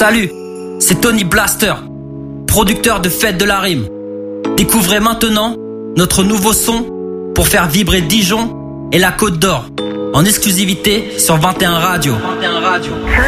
Salut, c'est Tony Blaster, producteur de Fête de la Rime. Découvrez maintenant notre nouveau son pour faire vibrer Dijon et la Côte d'Or, en exclusivité sur 21 Radio.